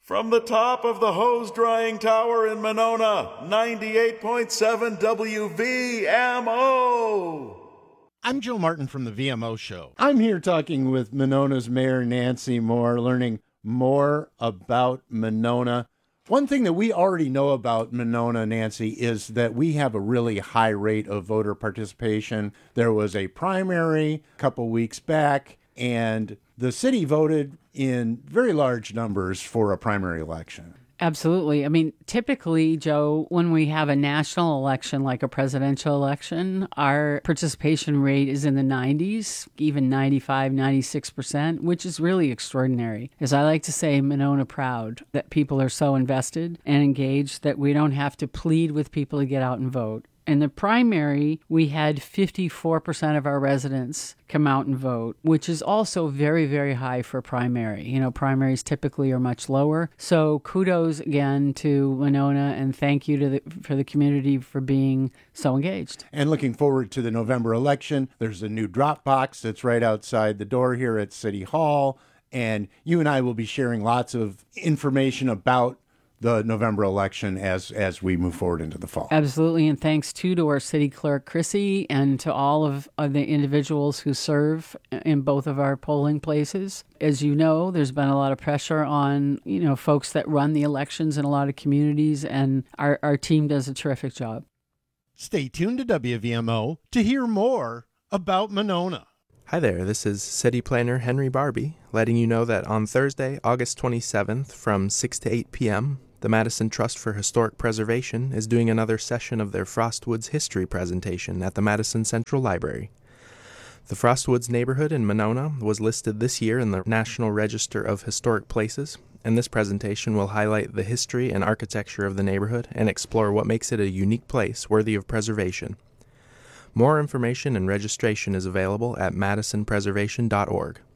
From the top of the hose drying tower in Monona, 98.7 WVMO. I'm Joe Martin from the VMO Show. I'm here talking with Monona's Mayor Nancy Moore, learning more about Monona. One thing that we already know about Monona, Nancy, is that we have a really high rate of voter participation. There was a primary a couple weeks back, and the city voted in very large numbers for a primary election. Absolutely. I mean, typically, Joe, when we have a national election like a presidential election, our participation rate is in the 90s, even 95, 96%, which is really extraordinary. As I like to say, Monona proud that people are so invested and engaged that we don't have to plead with people to get out and vote. In the primary, we had 54% of our residents come out and vote, which is also very, very high for primary. You know, primaries typically are much lower. So kudos again to Monona, and thank you for the community for being so engaged. And looking forward to the November election. There's a new drop box that's right outside the door here at City Hall. And you and I will be sharing lots of information about the November election as we move forward into the fall. Absolutely, and thanks too to our city clerk, Chrissy, and to all of the individuals who serve in both of our polling places. As you know, there's been a lot of pressure on, folks that run the elections in a lot of communities, and our team does a terrific job. Stay tuned to WVMO to hear more about Monona. Hi there, this is City Planner Henry Barbie, letting you know that on Thursday, August 27th from 6 to 8 p.m., the Madison Trust for Historic Preservation is doing another session of their Frostwoods History presentation at the Madison Central Library. The Frostwoods neighborhood in Monona was listed this year in the National Register of Historic Places, and this presentation will highlight the history and architecture of the neighborhood and explore what makes it a unique place worthy of preservation. More information and registration is available at madisonpreservation.org.